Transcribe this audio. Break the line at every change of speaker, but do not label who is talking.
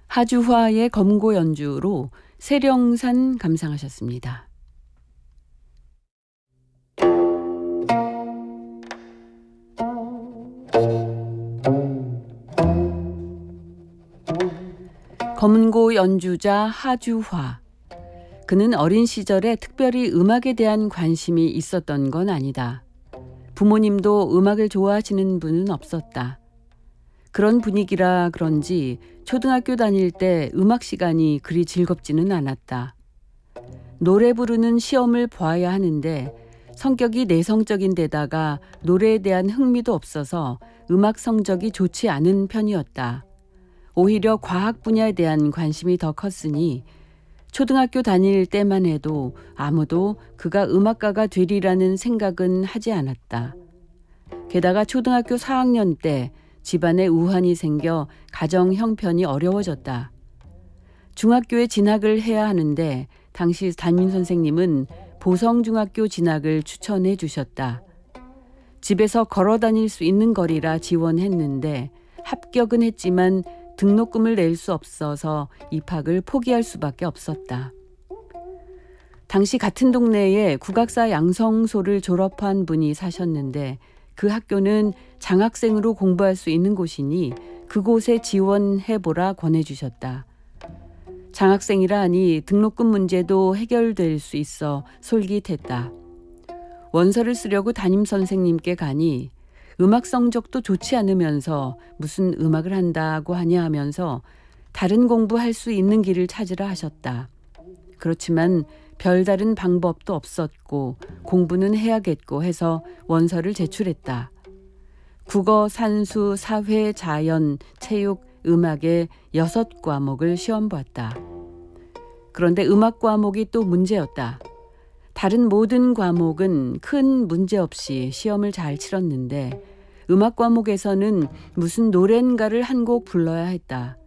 하주화의 검고 연주로 세령산 감상하셨습니다. 검고 연주자 하주화. 그는 어린 시절에 특별히 음악에 대한 관심이 있었던 건 아니다. 부모님도 음악을 좋아하시는 분은 없었다. 그런 분위기라 그런지 초등학교 다닐 때 음악 시간이 그리 즐겁지는 않았다. 노래 부르는 시험을 봐야 하는데 성격이 내성적인 데다가 노래에 대한 흥미도 없어서 음악 성적이 좋지 않은 편이었다. 오히려 과학 분야에 대한 관심이 더 컸으니 초등학교 다닐 때만 해도 아무도 그가 음악가가 되리라는 생각은 하지 않았다. 게다가 초등학교 4학년 때 집안에 우환이 생겨 가정 형편이 어려워졌다. 중학교에 진학을 해야 하는데 당시 담임 선생님은 보성중학교 진학을 추천해 주셨다. 집에서 걸어 다닐 수 있는 거리라 지원했는데 합격은 했지만 등록금을 낼 수 없어서 입학을 포기할 수밖에 없었다. 당시 같은 동네에 국악사 양성소를 졸업한 분이 사셨는데 그 학교는 장학생으로 공부할 수 있는 곳이니 그곳에 지원해보라 권해주셨다. 장학생이라 하니 등록금 문제도 해결될 수 있어 솔깃했다. 원서를 쓰려고 담임 선생님께 가니 음악 성적도 좋지 않으면서 무슨 음악을 한다고 하냐 하면서 다른 공부할 수 있는 길을 찾으라 하셨다. 그렇지만 별다른 방법도 없었고 공부는 해야겠고 해서 원서를 제출했다. 국어, 산수, 사회, 자연, 체육, 음악의 6과목을 시험 보았다. 그런데 음악 과목이 또 문제였다. 다른 모든 과목은 큰 문제 없이 시험을 잘 치렀는데 음악 과목에서는 무슨 노래인가를 한 곡 불러야 했다.